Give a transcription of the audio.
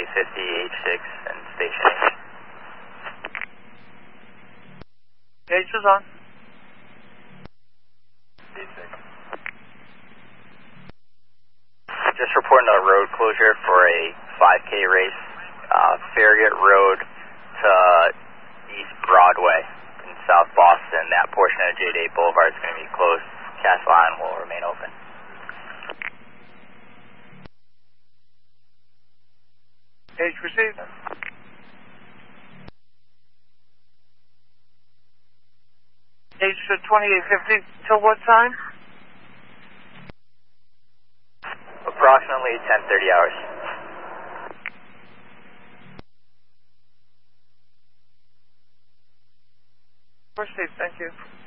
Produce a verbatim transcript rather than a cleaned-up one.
eight fifty H six and station H. H is on. H six. Just reporting a road closure for a five K race, uh, Farragut Road to East Broadway in South Boston. That portion of J D eight Boulevard is going to be closed. Cast line will remain open. H received. H to twenty-eight fifty till what time? Approximately ten thirty hours. Received, thank you.